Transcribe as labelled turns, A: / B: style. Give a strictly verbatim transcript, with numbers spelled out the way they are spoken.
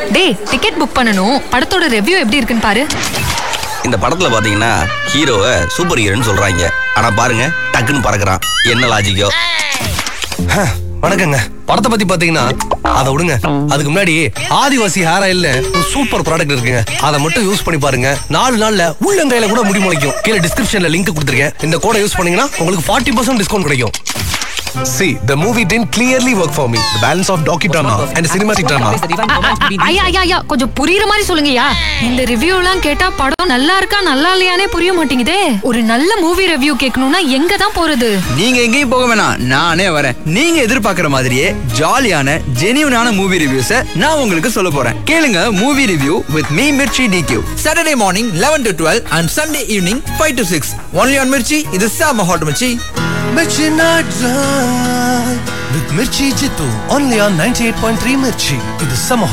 A: டேய், ticket book பண்ணனும். படத்தோட ரிவ்யூ எப்படி இருக்குன்னு பாரு.
B: இந்த படத்துல பாத்தீங்கன்னா ஹீரோவை சூப்பர் ஹீரோன்னு சொல்றாங்க. ஆனா பாருங்க டக்குன்னு பறக்குறான். என்ன லாஜிக்கோ?
C: வணக்கங்க. படத்தை பத்தி பாத்தீங்கன்னா அதை விடுங்க. அதுக்கு முன்னாடி ஆதிவாசி ஹேர் ஆயில்னு ஒரு சூப்பர் ப்ராடக்ட் இருக்குங்க. அதை மட்டும் யூஸ் பண்ணி பாருங்க. நாலு நாள்ல உள்ளங்கையில கூட முடி முளைக்கும். கீழே டிஸ்கிரிப்ஷன்ல லிங்க் கொடுத்துருக்கேன். இந்த கோடை யூஸ் பண்ணீங்கன்னா உங்களுக்கு ஃபார்ட்டி பர்சன்ட் டிஸ்கவுண்ட் கிடைக்கும். See, the movie didn't clearly work for me. The balance of docudrama and cinematic drama.
A: ஐயா ஐயா ஐயா கொஞ்சம் புரியுற மாதிரி சொல்லுங்கயா. இந்த ரிவ்யூ எல்லாம் கேட்டா படம் நல்லா இருக்கா நல்லா இல்லையானே புரிய மாட்டேங்குதே. ஒரு நல்ல மூவி ரிவ்யூ கேட்கணும்னா எங்க தான் போறது?
D: நீங்க எங்கேயும் போக வேணாம், நானே வரேன். நீங்க எதிர்பார்க்கிற மாதிரியே ஜாலியான ஜெனியூனான மூவி ரிவ்யூஸை நான் உங்களுக்கு சொல்ல போறேன். கேளுங்க movie review with me Mirchi டிக்யூ. Saturday morning eleven to twelve and Sunday evening five to six. Only on Mirchi. இது சாம hot Mirchi.
C: Mirchi Night with Mirchi Jittu only on ninety-eight point three Mirchi. இது சம